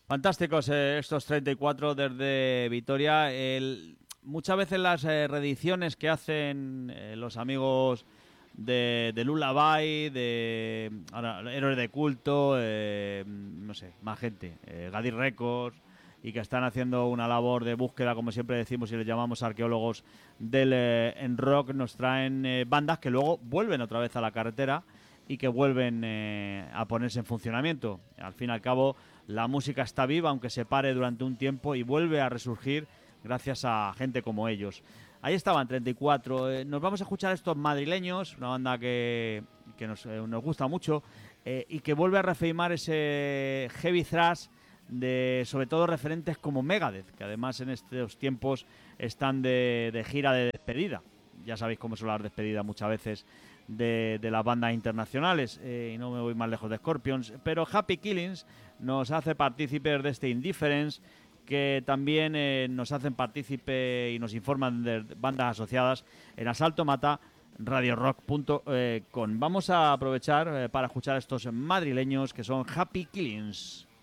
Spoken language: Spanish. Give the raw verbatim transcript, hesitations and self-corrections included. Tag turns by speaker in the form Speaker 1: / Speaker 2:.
Speaker 1: Fantásticos eh, estos treinta y cuatro desde Vitoria. El, muchas veces las eh, reediciones que hacen eh, los amigos de, de Lullaby, de ahora, Héroes de Culto, eh, no sé, más gente, eh, Gadir Records, y que están haciendo una labor de búsqueda, como siempre decimos y les llamamos arqueólogos del eh, en rock, nos traen eh, bandas que luego vuelven otra vez a la carretera y que vuelven eh, a ponerse en funcionamiento. Al fin y al cabo, la música está viva, aunque se pare durante un tiempo, y vuelve a resurgir gracias a gente como ellos. Ahí estaban, treinta y cuatro. Eh, nos vamos a escuchar a estos madrileños, una banda que, que nos, eh, nos gusta mucho eh, y que vuelve a reafirmar ese heavy thrash de sobre todo referentes como Megadeth, que además en estos tiempos están de, de gira de despedida. Ya sabéis cómo son las despedidas muchas veces de, de las bandas internacionales, eh, y no me voy más lejos de Scorpions, pero Happy Killings nos hace partícipes de este Indifference, que también eh, nos hacen partícipe y nos informan de bandas asociadas en Asalto Mata radio rock punto com. Vamos a aprovechar eh, para escuchar a estos madrileños que son Happy Killings.